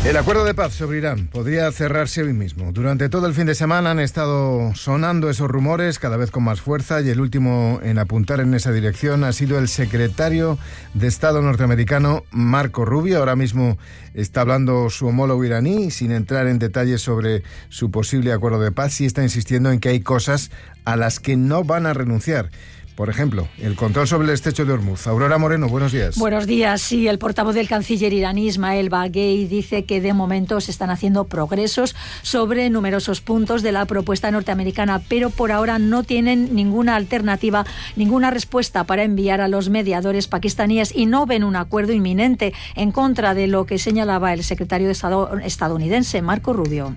El acuerdo de paz sobre Irán podría cerrarse hoy mismo. Durante todo el fin de semana han estado sonando esos rumores cada vez con más fuerza y el último en apuntar en esa dirección ha sido el secretario de Estado norteamericano Marco Rubio. Ahora mismo está hablando su homólogo iraní, sin entrar en detalles sobre su posible acuerdo de paz, sí está insistiendo en que hay cosas a las que no van a renunciar. Por ejemplo, el control sobre el estrecho de Hormuz. Aurora Moreno, buenos días. Buenos días. Sí, el portavoz del canciller iraní, Ismael Baghei, dice que de momento se están haciendo progresos sobre numerosos puntos de la propuesta norteamericana, pero por ahora no tienen ninguna alternativa, ninguna respuesta para enviar a los mediadores pakistaníes y no ven un acuerdo inminente, en contra de lo que señalaba el secretario de Estado estadounidense, Marco Rubio.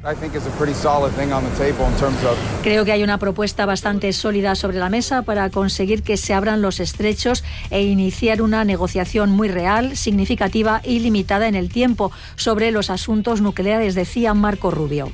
Creo que hay una propuesta bastante sólida sobre la mesa para conseguir que se abran los estrechos e iniciar una negociación muy real, significativa y limitada en el tiempo sobre los asuntos nucleares, decía Marco Rubio.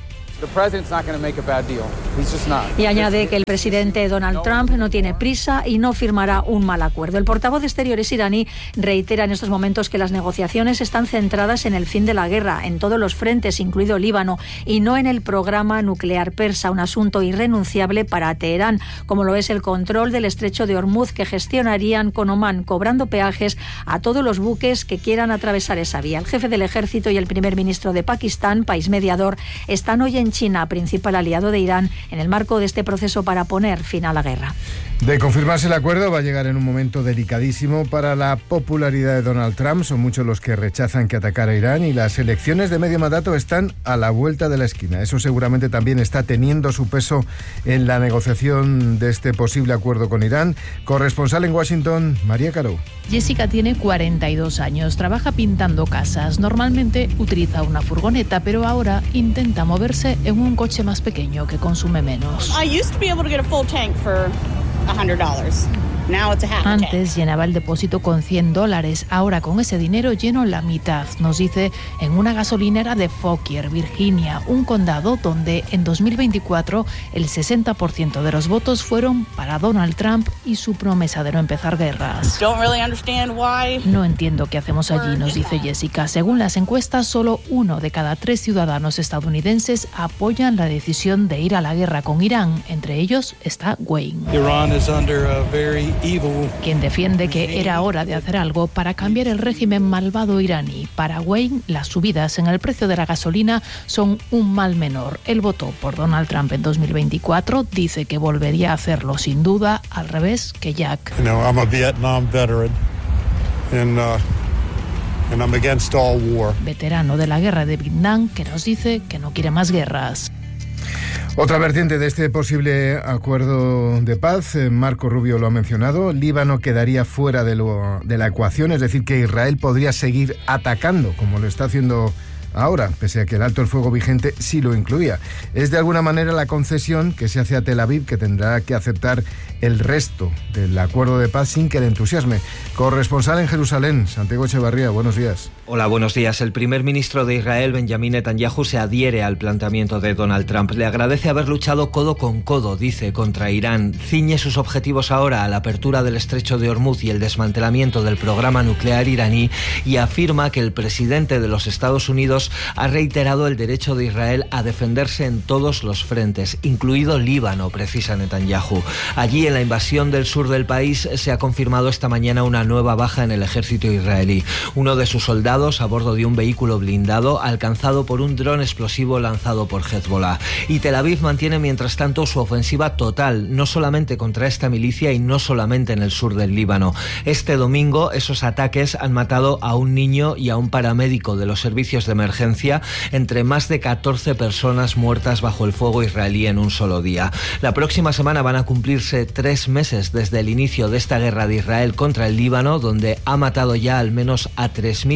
Y añade que el presidente Donald Trump no tiene prisa y no firmará un mal acuerdo. El portavoz de Exteriores iraní reitera en estos momentos que las negociaciones están centradas en el fin de la guerra, en todos los frentes, incluido Líbano, y no en el programa nuclear persa, un asunto irrenunciable para Teherán, como lo es el control del estrecho de Hormuz, que gestionarían con Omán, cobrando peajes a todos los buques que quieran atravesar esa vía. El jefe del ejército y el primer ministro de Pakistán, país mediador, están hoy en China, principal aliado de Irán, en el marco de este proceso para poner fin a la guerra. De confirmarse el acuerdo, va a llegar en un momento delicadísimo para la popularidad de Donald Trump. Son muchos los que rechazan que atacara a Irán y las elecciones de medio mandato están a la vuelta de la esquina. Eso seguramente también está teniendo su peso en la negociación de este posible acuerdo con Irán. Corresponsal en Washington, María Caro. Jessica tiene 42 años, trabaja pintando casas. Normalmente utiliza una furgoneta, pero ahora intenta moverse en un coche más pequeño que consume menos. Antes llenaba el depósito con $100, ahora con ese dinero lleno la mitad, nos dice en una gasolinera de Fauquier, Virginia, un condado donde en 2024 el 60% de los votos fueron para Donald Trump y su promesa de no empezar guerras. No entiendo qué hacemos allí, nos dice Jessica. Según las encuestas, solo 1 de cada 3 ciudadanos estadounidenses apoyan la decisión de ir a la guerra con Irán. Entre ellos está Wayne, quien defiende que era hora de hacer algo para cambiar el régimen malvado iraní. Para Wayne, las subidas en el precio de la gasolina son un mal menor. Él votó por Donald Trump en 2024, dice que volvería a hacerlo sin duda, al revés que Jack. I'm a Vietnam veteran and I'm against all war. Veterano de la guerra de Vietnam, que nos dice que no quiere más guerras. Otra vertiente de este posible acuerdo de paz, Marco Rubio lo ha mencionado, Líbano quedaría fuera de la ecuación, es decir, que Israel podría seguir atacando, como lo está haciendo ahora, pese a que el alto el fuego vigente sí lo incluía. Es de alguna manera la concesión que se hace a Tel Aviv, que tendrá que aceptar el resto del acuerdo de paz sin que le entusiasme. Corresponsal en Jerusalén, Santiago Echevarría, buenos días. Hola, buenos días. El primer ministro de Israel, Benjamín Netanyahu, se adhiere al planteamiento de Donald Trump. Le agradece haber luchado codo con codo, dice, contra Irán. Ciñe sus objetivos ahora a la apertura del estrecho de Hormuz y el desmantelamiento del programa nuclear iraní y afirma que el presidente de los Estados Unidos ha reiterado el derecho de Israel a defenderse en todos los frentes, incluido Líbano, precisa Netanyahu. Allí, en la invasión del sur del país, se ha confirmado esta mañana una nueva baja en el ejército israelí. Uno de sus soldados, a bordo de un vehículo blindado, alcanzado por un dron explosivo lanzado por Hezbollah. Y Tel Aviv mantiene, mientras tanto, su ofensiva total, no solamente contra esta milicia y no solamente en el sur del Líbano. Este domingo, esos ataques han matado a un niño y a un paramédico de los servicios de emergencia, entre más de 14 personas muertas bajo el fuego israelí en un solo día. La próxima semana van a cumplirse 3 meses desde el inicio de esta guerra de Israel contra el Líbano, donde ha matado ya al menos a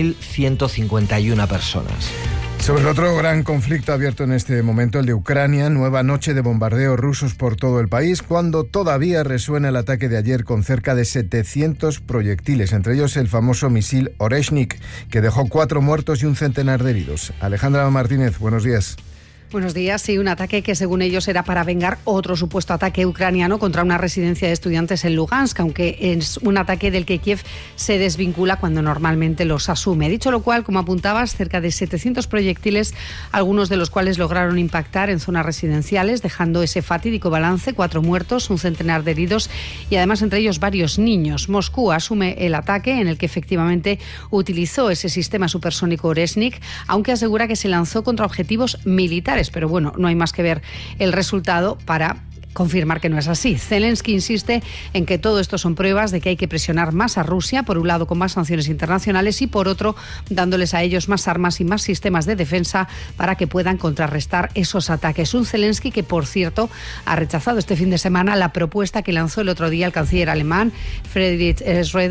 3.151 personas. Sobre el otro gran conflicto abierto en este momento, el de Ucrania, nueva noche de bombardeos rusos por todo el país, cuando todavía resuena el ataque de ayer con cerca de 700 proyectiles, entre ellos el famoso misil Oreshnik, que dejó 4 muertos y un centenar de heridos. Alejandra Martínez, buenos días. Buenos días. Sí, un ataque que según ellos era para vengar otro supuesto ataque ucraniano contra una residencia de estudiantes en Lugansk, aunque es un ataque del que Kiev se desvincula cuando normalmente los asume. Dicho lo cual, como apuntabas, cerca de 700 proyectiles, algunos de los cuales lograron impactar en zonas residenciales, dejando ese fatídico balance: 4 muertos, un centenar de heridos y además entre ellos varios niños. Moscú asume el ataque, en el que efectivamente utilizó ese sistema supersónico Oresnik, aunque asegura que se lanzó contra objetivos militares. Pero bueno, no hay más que ver el resultado para confirmar que no es así. Zelensky insiste en que todo esto son pruebas de que hay que presionar más a Rusia, por un lado con más sanciones internacionales y por otro dándoles a ellos más armas y más sistemas de defensa para que puedan contrarrestar esos ataques. Un Zelensky que, por cierto, ha rechazado este fin de semana la propuesta que lanzó el otro día el canciller alemán Friedrich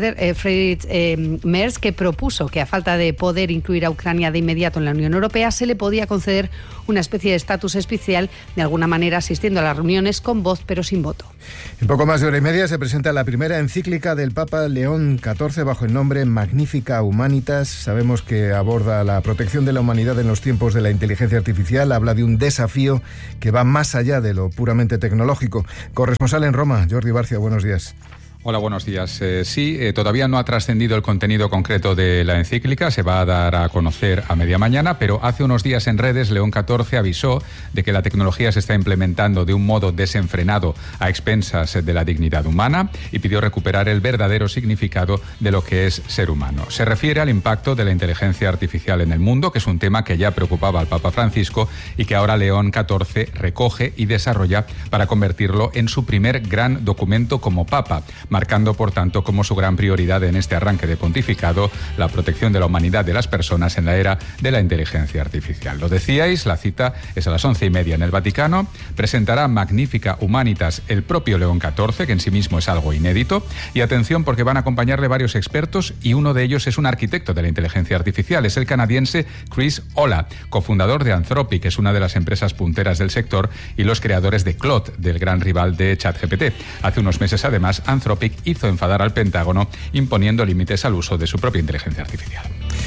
Merz, que propuso que a falta de poder incluir a Ucrania de inmediato en la Unión Europea se le podía conceder una especie de estatus especial, de alguna manera asistiendo a las reuniones con voz pero sin voto. En poco más de hora y media se presenta la primera encíclica del Papa León XIV bajo el nombre Magnificat Humanitas. Sabemos que aborda la protección de la humanidad en los tiempos de la inteligencia artificial. Habla de un desafío que va más allá de lo puramente tecnológico. Corresponsal en Roma, Jordi Barcia, buenos días. Hola, buenos días. Todavía no ha trascendido el contenido concreto de la encíclica, se va a dar a conocer a media mañana, pero hace unos días en redes León XIV avisó de que la tecnología se está implementando de un modo desenfrenado a expensas de la dignidad humana y pidió recuperar el verdadero significado de lo que es ser humano. Se refiere al impacto de la inteligencia artificial en el mundo, que es un tema que ya preocupaba al Papa Francisco y que ahora León XIV recoge y desarrolla para convertirlo en su primer gran documento como Papa, marcando, por tanto, como su gran prioridad en este arranque de pontificado la protección de la humanidad de las personas en la era de la inteligencia artificial. Lo decíais, la cita es a las 11:30 en el Vaticano. Presentará Magnificat Humanitas el propio León XIV, que en sí mismo es algo inédito. Y atención, porque van a acompañarle varios expertos y uno de ellos es un arquitecto de la inteligencia artificial. Es el canadiense Chris Olah, cofundador de Anthropic, que es una de las empresas punteras del sector, y los creadores de Claude, del gran rival de ChatGPT. Hace unos meses, además, Anthropic hizo enfadar al Pentágono imponiendo límites al uso de su propia inteligencia artificial.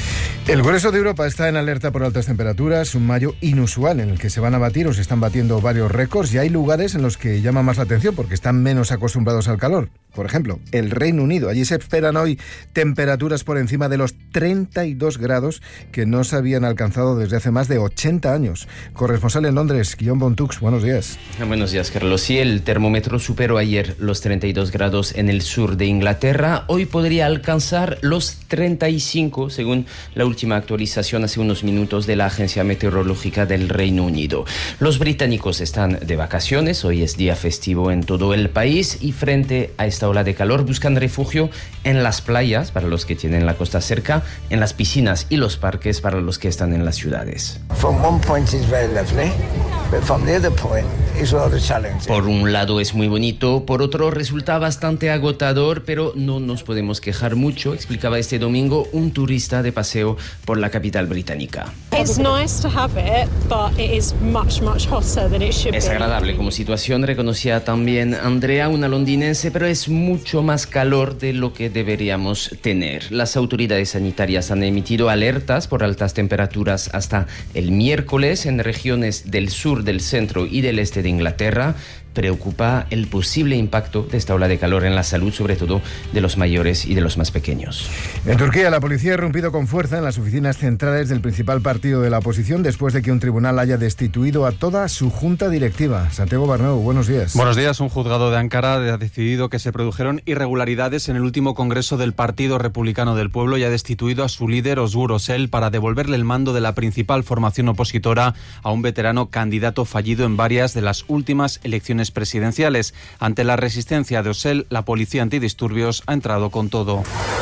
El grueso de Europa está en alerta por altas temperaturas, un mayo inusual en el que se van a batir o se están batiendo varios récords, y hay lugares en los que llama más la atención porque están menos acostumbrados al calor. Por ejemplo, el Reino Unido. Allí se esperan hoy temperaturas por encima de los 32 grados que no se habían alcanzado desde hace más de 80 años. Corresponsal en Londres, Guillaume Bontux, buenos días. Buenos días, Carlos. Sí, el termómetro superó ayer los 32 grados en el sur de Inglaterra. Hoy podría alcanzar los 35, según la última actualización hace unos minutos de la Agencia Meteorológica del Reino Unido. Los británicos están de vacaciones, hoy es día festivo en todo el país y frente a esta ola de calor buscan refugio en las playas para los que tienen la costa cerca, en las piscinas y los parques para los que están en las ciudades. Por un lado es muy bonito, por otro resulta bastante agotador, pero no nos podemos quejar mucho, explicaba este domingo un turista de paseo por la capital británica. Es agradable como situación, reconocía también Andrea, una londinense, pero es mucho más calor de lo que deberíamos tener. Las autoridades sanitarias han emitido alertas por altas temperaturas hasta el miércoles en regiones del sur, del centro y del este de Inglaterra. Preocupa el posible impacto de esta ola de calor en la salud, sobre todo de los mayores y de los más pequeños. En Turquía, la policía ha irrumpido con fuerza en las oficinas centrales del principal partido de la oposición después de que un tribunal haya destituido a toda su junta directiva. Santiago Barneu, buenos días. Buenos días. Un juzgado de Ankara ha decidido que se produjeron irregularidades en el último congreso del Partido Republicano del Pueblo y ha destituido a su líder, Özgür Özel, para devolverle el mando de la principal formación opositora a un veterano candidato fallido en varias de las últimas elecciones presidenciales. Ante la resistencia de Özel, la policía antidisturbios ha entrado con todo.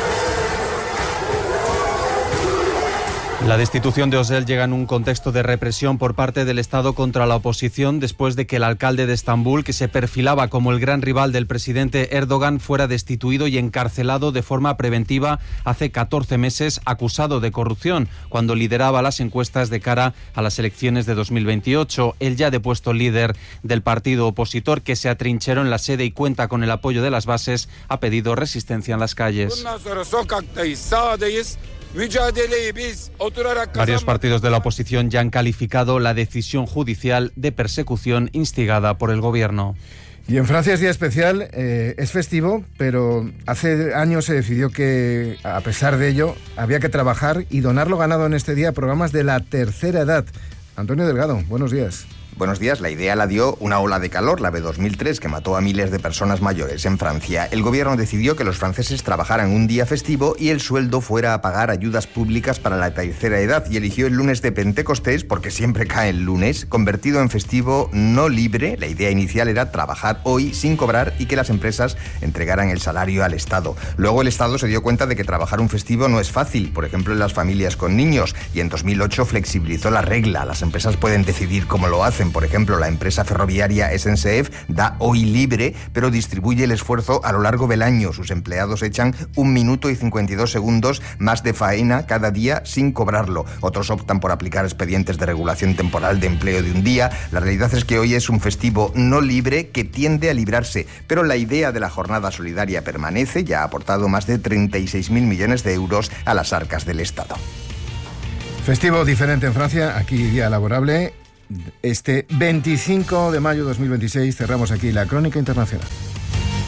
La destitución de Özel llega en un contexto de represión por parte del Estado contra la oposición después de que el alcalde de Estambul, que se perfilaba como el gran rival del presidente Erdogan, fuera destituido y encarcelado de forma preventiva hace 14 meses, acusado de corrupción, cuando lideraba las encuestas de cara a las elecciones de 2028. El ya depuesto líder del partido opositor, que se atrincheró en la sede y cuenta con el apoyo de las bases, ha pedido resistencia en las calles. Varios partidos de la oposición ya han calificado la decisión judicial de persecución instigada por el gobierno. Y en Francia es día especial, es festivo, pero hace años se decidió que, a pesar de ello, había que trabajar y donar lo ganado en este día a programas de la tercera edad. Antonio Delgado, buenos días. Buenos días. La idea la dio una ola de calor, la de 2003, que mató a miles de personas mayores en Francia. El gobierno decidió que los franceses trabajaran un día festivo y el sueldo fuera a pagar ayudas públicas para la tercera edad, y eligió el lunes de Pentecostés, porque siempre cae el lunes, convertido en festivo no libre. La idea inicial era trabajar hoy sin cobrar y que las empresas entregaran el salario al Estado. Luego el Estado se dio cuenta de que trabajar un festivo no es fácil, por ejemplo en las familias con niños, y en 2008 flexibilizó la regla. Las empresas pueden decidir cómo lo hacen. Por ejemplo, la empresa ferroviaria SNCF da hoy libre, pero distribuye el esfuerzo a lo largo del año. Sus empleados echan 1 minuto y 52 segundos más de faena cada día sin cobrarlo. Otros optan por aplicar expedientes de regulación temporal de empleo de un día. La realidad es que hoy es un festivo no libre que tiende a librarse, pero la idea de la jornada solidaria permanece. Ya ha aportado más de 36.000 millones de euros a las arcas del Estado. Festivo diferente en Francia, aquí día laborable. Este 25 de mayo de 2026 cerramos aquí la Crónica Internacional.